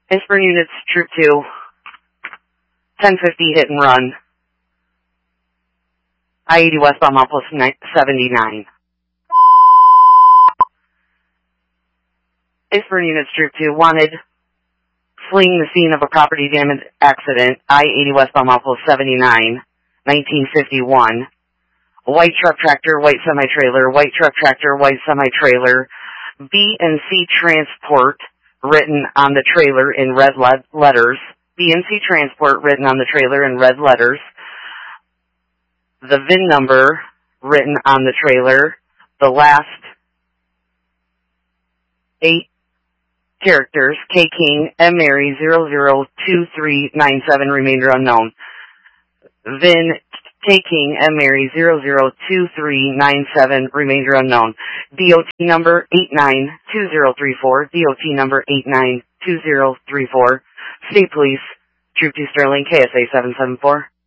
Iceburn units, Troop 2, 1050 hit and run. I-80 westbound outpost 79. Iceburn units, Troop 2, wanted fleeing the scene of a property damage accident, I-80 westbound outpost 79, 1951. White truck tractor, white semi-trailer, white truck tractor, white semi-trailer. B and C transport written on the trailer in red letters. B and C transport written on the trailer in red letters. The VIN number written on the trailer. The last 8 characters, K King, M Mary, 002397, remainder unknown. VIN K King, M Mary, 002397, remainder unknown. DOT number 892034, DOT number 892034. State Police, Troop 2 Sterling, KSA 774.